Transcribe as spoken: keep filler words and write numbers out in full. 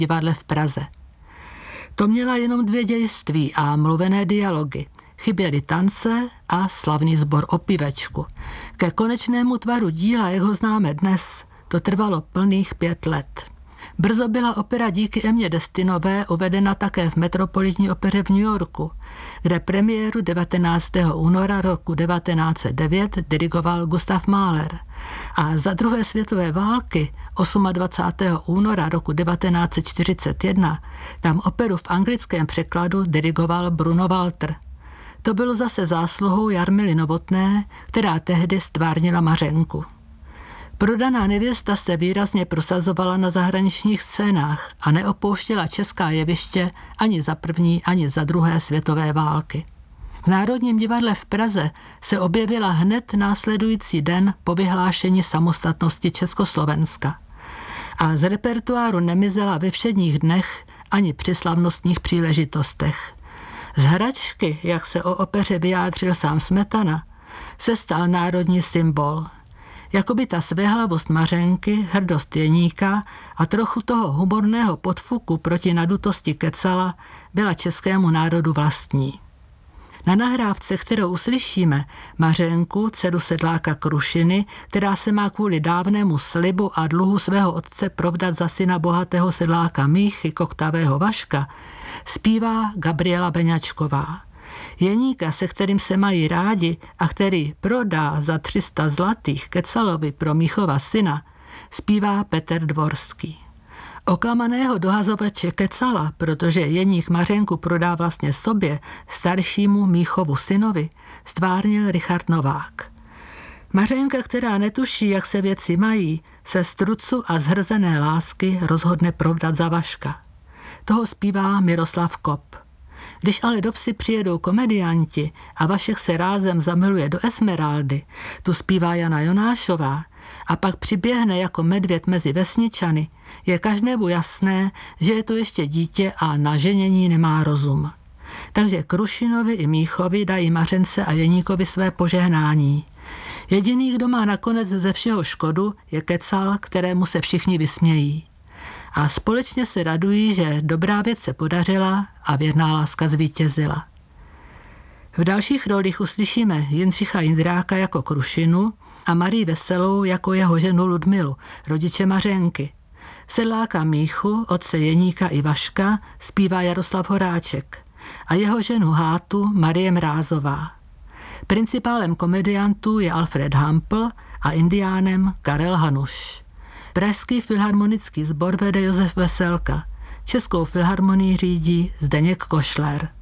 divadle v Praze. To měla jenom dvě dějství a mluvené dialogy. Chyběly tance a slavný sbor o pivečku. Ke konečnému tvaru díla, jak ho známe dnes, to trvalo plných pět let. Brzo byla opera díky Emmě Destinové uvedena také v Metropolitní opeře v New Yorku, kde premiéru devatenáctého února roku devatenáct set devět dirigoval Gustav Mahler. A za druhé světové války dvacátého osmého února roku devatenáct set čtyřicet jedna tam operu v anglickém překladu dirigoval Bruno Walter. To bylo zase zásluhou Jarmily Novotné, která tehdy stvárnila Mařenku. Prodaná nevěsta se výrazně prosazovala na zahraničních scénách a neopouštěla česká jeviště ani za první, ani za druhé světové války. V Národním divadle v Praze se objevila hned následující den po vyhlášení samostatnosti Československa. A z repertoáru nemizela ve všedních dnech ani při slavnostních příležitostech. Z hračky, jak se o opeře vyjádřil sám Smetana, se stal národní symbol. Jakoby ta svéhlavost Mařenky, hrdost Jeníka a trochu toho humorného podfuku proti nadutosti Kecala byla českému národu vlastní. Na nahrávce, kterou uslyšíme, Mařenku, dceru sedláka Krušiny, která se má kvůli dávnému slibu a dluhu svého otce provdat za syna bohatého sedláka Míchy, koktavého Vaška, zpívá Gabriela Beňačková. Jeníka, se kterým se mají rádi a který prodá za tři sta zlatých Kecalovi pro Míchova syna, zpívá Petr Dvorský. Oklamaného dohazovače Kecala, protože Jeník Mařenku prodá vlastně sobě, staršímu Míchovu synovi, stvárnil Richard Novák. Mařenka, která netuší, jak se věci mají, se z trucu a zhrzené lásky rozhodne provdat za Vaška. Toho zpívá Miroslav Kop. Když ale do vsi přijedou komedianti a Vašek se rázem zamiluje do Esmeraldy, tu zpívá Jana Jonášová, a pak přiběhne jako medvěd mezi vesničany, je každému jasné, že je to ještě dítě a na ženění nemá rozum. Takže Krušinovi i Míchovi dají Mařence a Jeníkovi své požehnání. Jediný, kdo má nakonec ze všeho škodu, je Kecal, kterému se všichni vysmějí. A společně se radují, že dobrá věc se podařila a věrná láska zvítězila. V dalších rolích uslyšíme Jindřicha Jindráka jako Krušinu a Marii Veselou jako jeho ženu Ludmilu, rodiče Mařenky. Sedláka Míchu, otce Jeníka i Vaška, zpívá Jaroslav Horáček a jeho ženu Hátu Marie Mrázová. Principálem komediantů je Alfred Hampl a indiánem Karel Hanuš. Pražský filharmonický sbor vede Josef Veselka, Českou filharmonii řídí Zdeněk Košler.